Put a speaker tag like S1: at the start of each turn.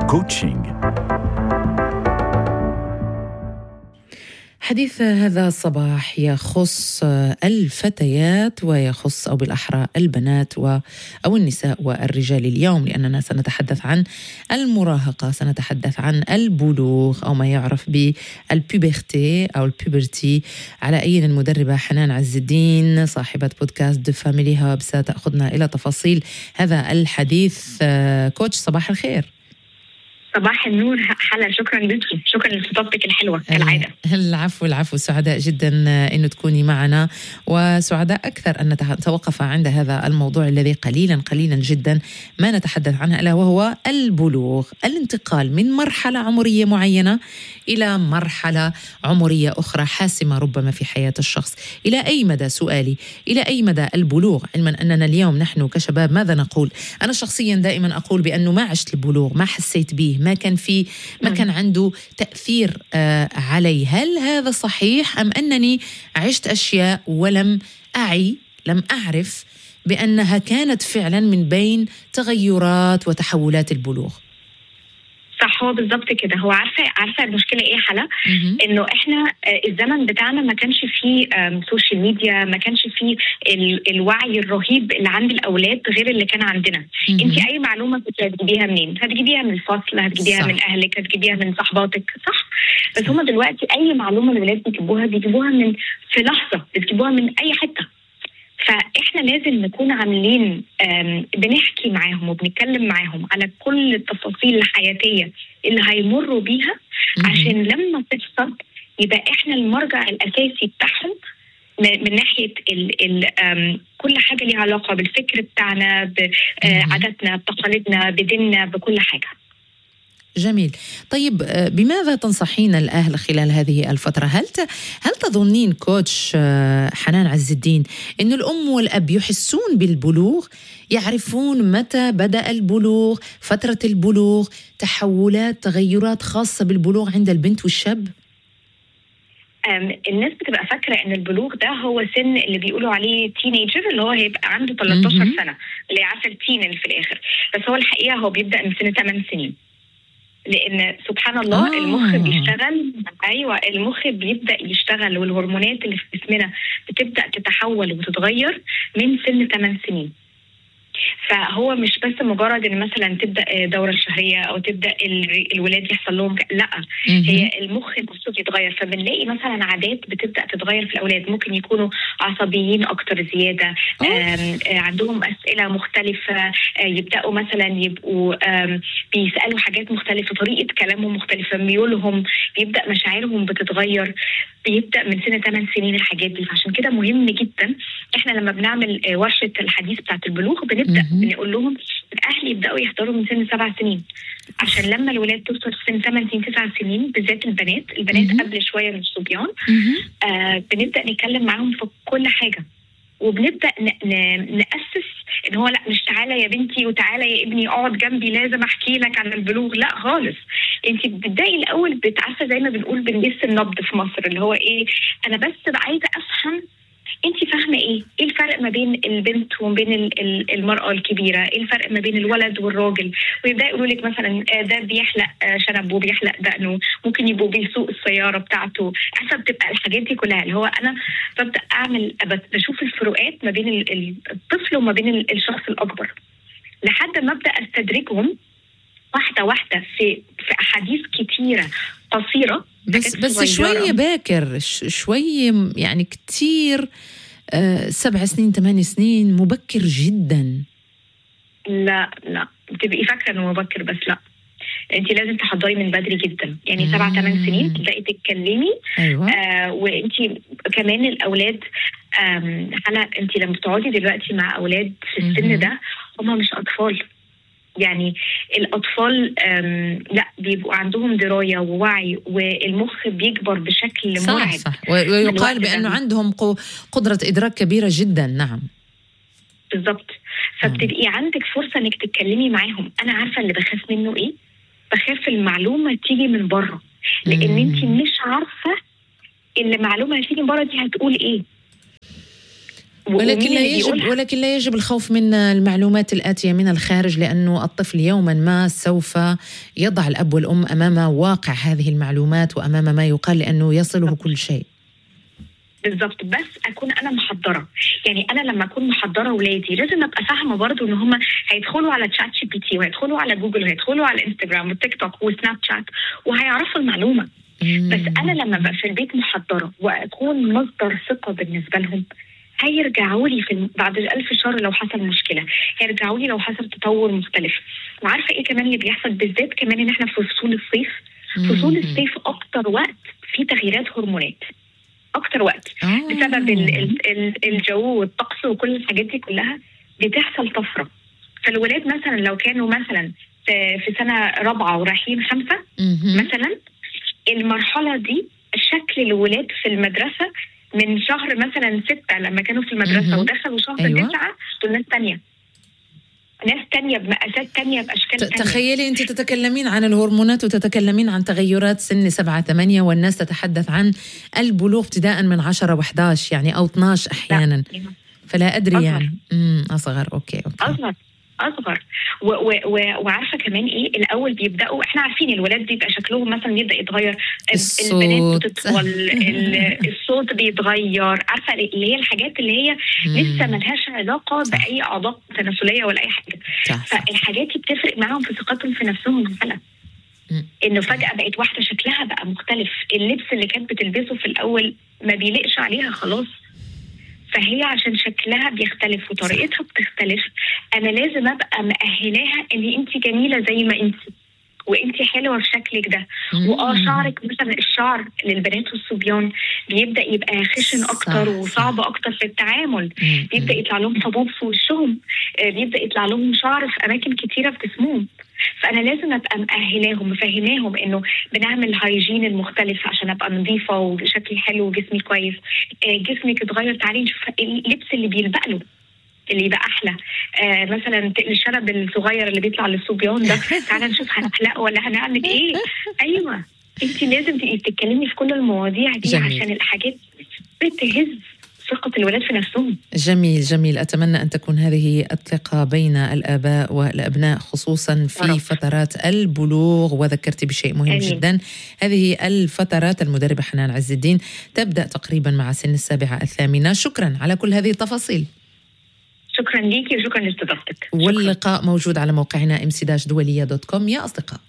S1: كوتشنج.
S2: حديث هذا الصباح يخص الفتيات ويخص أو بالأحرى البنات أو النساء والرجال اليوم، لأننا سنتحدث عن المراهقة، سنتحدث عن البلوغ أو ما يعرف بالبوبرتي أو البوبرتي. على أين المدربة حنان عز الدين صاحبة بودكاست دو فاميلي هاب ستأخذنا إلى تفاصيل هذا الحديث. كوتش صباح الخير.
S3: صباح النور حلا، شكرا لك، شكرا لاستضافتك الحلوة كالعادة.
S2: العفو، سعداء جدا أنه تكوني معنا، وسعداء أكثر أن نتوقف عند هذا الموضوع الذي قليلا جدا ما نتحدث عنه، ألا وهو البلوغ، الانتقال من مرحلة عمرية معينة إلى مرحلة عمرية أخرى حاسمة ربما في حياة الشخص. إلى أي مدى، سؤالي، إلى أي مدى البلوغ، علما أننا اليوم نحن كشباب ماذا نقول؟ أنا شخصيا دائما أقول بأنه ما عشت البلوغ، ما حسيت به، ما كان عنده تأثير علي. هل هذا صحيح أم أنني عشت أشياء ولم أعرف بأنها كانت فعلا من بين تغيرات وتحولات البلوغ؟
S3: صح، هو بالضبط كده. هو عارفه المشكله ايه حلا؟ انه احنا الزمن بتاعنا ما كانش فيه سوشيال ميديا، ما كانش فيه الوعي الرهيب اللي عند الاولاد غير اللي كان عندنا. انت اي معلومه كنت هتجيبيها منين؟ هتجيبيها من الفصل، هتجيبيها من اهلك، هتجيبيها من صحباتك، صح؟ بس هما دلوقتي اي معلومه الولاد بيجيبوها من في لحظه، بتجيبوها من اي حته. فإحنا لازم نكون عاملين بنحكي معاهم وبنتكلم معاهم على كل التفاصيل الحياتية اللي هيمروا بيها، عشان لما تحصل يبقى إحنا المرجع الأساسي بتاعهم من ناحية كل حاجة ليها علاقة بالفكر بتاعنا، بعاداتنا، بتقاليدنا، بديننا، بكل حاجة.
S2: جميل. طيب، بماذا تنصحين الأهل خلال هذه الفترة؟ هل تظنين كوتش حنان عز الدين أن الأم والأب يحسون بالبلوغ، يعرفون متى بدأ البلوغ، فترة البلوغ، تغيرات خاصة بالبلوغ عند البنت والشاب؟
S3: الناس بتبقى فاكرة ان البلوغ ده هو سن اللي بيقولوا عليه تينيجر، اللي هو هيبقى عنده 13 سنة، اللي عارفة التين اللي في الآخر. بس هو الحقيقة هو بيبدأ من سن 8 سنين، لأن سبحان الله المخ بيشتغل. أيوة، المخ بيبدأ يشتغل، والهرمونات اللي في جسمنا بتبدأ تتحول وتتغير من سن 8 سنين. فهو مش بس مجرد ان مثلا تبدا دوره الشهريه او تبدا الولاد يحصل لهم لا، هي المخ نفسه بيتغير. فبنلاقي مثلا عادات بتبدا تتغير في الاولاد، ممكن يكونوا عصبيين اكتر زياده، عندهم اسئله مختلفه، يبداوا مثلا يبقوا بيسالوا حاجات مختلفه، طريقه كلامهم مختلفه، ميولهم، بيبدا مشاعرهم بتتغير، بيبدا من سن 8 سنين الحاجات دي. فعشان كده مهم جدا احنا لما بنعمل ورشه الحديث بتاعه البلوغ بنبدا بنقول لهم الاهل يبداوا يحضروا من سن 7 سنين، عشان لما الولاد توصل في سن 8 سنين 9 سنين، بالذات البنات قبل شويه من الصبيان، بنبدا نتكلم معاهم في كل حاجه، وبنبدا ناسس ان هو لا، مش تعالى يا بنتي وتعالى يا ابني اقعد جنبي لازم احكي لك عن البلوغ، لا خالص. انت بتبداي الاول بتعرفي زي ما بنقول بنقيس النبض في مصر، اللي هو ايه، انا بس عايزه افهم انت فاهمه ايه الفرق ما بين البنت وما بين المراه الكبيره، ايه الفرق ما بين الولد والراجل، ويبدا يقولوا لك مثلا ده بيحلق شنبه وبيحلق دقنه، ممكن يبقوا بيسوق السياره بتاعته. عشان بتبقى الحاجات دي كلها اللي هو انا ببدا بشوف الفروقات ما بين الطفل وما بين الشخص الاكبر، لحد ما ابدا استدرجهم واحده في احاديث كتيره قصيره،
S2: بس شويه باكر، شويه يعني كتير. 7 سنين 8 سنين مبكر جدا.
S3: لا بتبقي فاكره انه مبكر، بس لا، انت لازم تحضري من بدري جدا، يعني 7 8 سنين تبداي تتكلمي.
S2: أيوة.
S3: وانت كمان الاولاد حلا، انت لما بتقعدي دلوقتي مع اولاد في السن ده هم مش اطفال، يعني الأطفال لا بيبقوا عندهم دراية ووعي، والمخ بيكبر بشكل مرعب.
S2: صح. ويقال بأنه عندهم قدرة إدراك كبيرة جدا. نعم
S3: بالضبط. فبتبقي عندك فرصة إنك تتكلمي معاهم. أنا عارفة اللي بخاف منه إيه، بخاف المعلومة تيجي من بره، لأن أنت مش عارفة اللي معلومة تيجي من بره دي هتقول إيه.
S2: ولكن لا يجب الخوف من المعلومات الآتية من الخارج، لأنه الطفل يوما ما سوف يضع الأب والأم أمام واقع هذه المعلومات وأمام ما يقال، لأنه يصله كل شيء.
S3: بالضبط، بس اكون انا محضره. يعني انا لما اكون محضره ولادي لازم ابقى فاهمه برضو ان هم هيدخلوا على تشات جي بي تي وهيدخلوا على جوجل وهيدخلوا على انستغرام والتيك توك وسناب شات وهيعرفوا المعلومه. بس انا لما ابقى في البيت محضره واكون مصدر ثقه بالنسبه لهم، هيرجعوا لي بعد 1000 شهر لو حصل مشكله، هيرجعوا لي لو حصل تطور مختلف. وعارفه ايه كمان اللي بيحصل بالذات كمان؟ ان احنا في فصول الصيف. فصول الصيف اكتر وقت في تغييرات هرمونات، اكتر وقت بسبب الجو والطقس وكل الحاجات دي كلها بتحصل طفره. فالولاد مثلا لو كانوا مثلا في سنه 4 ورايحين 5 مثلا، المرحله دي شكل الولاد في المدرسه من شهر مثلا 6 لما كانوا في المدرسه ودخلوا شهر 9 دول ناس تانية بمقاسات تانية بأشكال تانية.
S2: تخيلي أنت تتكلمين عن الهرمونات وتتكلمين عن تغيرات سن 7-8، والناس تتحدث عن البلوغ ابتداء من 10 و11 يعني أو 12 أحيانا. فلا أدري أصغر. يعني أصغر. أوكي.
S3: أصغر وعارفة كمان إيه؟ الأول بيبدأوا، إحنا عارفين الولاد بيبقى شكلهم مثلا يبدأ يتغير، البنات بتطول، الصوت بيتغير، عارفة اللي هي الحاجات اللي هي لسه ملهاش علاقة بأي أعضاء تناسلية ولا أي حاجة. فالحاجات دي بتفرق معاهم في ثقتهم في نفسهم. إنه فجأة بقت واحدة شكلها بقى مختلف، اللبس اللي كانت بتلبسه في الأول ما بيليقش عليها خلاص، فهي عشان شكلها بيختلف وطريقتها بتختلف. انا لازم ابقى مأهلاها ان انت جميله زي ما انت، وانت حلوه في شكلك ده. شعرك مثلا، الشعر للبنات والصبيان بيبدا يبقى خشن اكتر وصعب اكتر في التعامل، بيبدا يطلع لهم حبوب في وشهم، بيبدا يطلع لهم شعر في اماكن كتيره في جسمهم. فانا لازم ابقى مأهلاهم مفهماهم انه بنعمل هايجين المختلف عشان ابقى نظيفه وشكلي حلو وجسمي كويس. جسمك اتغير، تعالي نشوف اللبس اللي بيلبق له اللي يبقى احلى. مثلا الشنب الصغير اللي بيطلع للصبيان ده، تعالى نشوف هنحلقه ولا هنعمل ايه. ايوه، انت لازم تتكلمي في كل المواضيع دي. جميل. عشان الحاجات بتهز ثقة الولاد في نفسهم.
S2: جميل. أتمنى أن تكون هذه الثقة بين الآباء والأبناء خصوصا في فترات البلوغ. وذكرتي بشيء مهم جدا، هذه الفترات المدربة حنان عز الدين تبدأ تقريبا مع سن 7-8. شكرا على كل هذه التفاصيل.
S3: شكرا ليكي وشكرا لاستضافتك.
S2: واللقاء موجود على موقعنا mc-dualiya.com يا أصدقاء.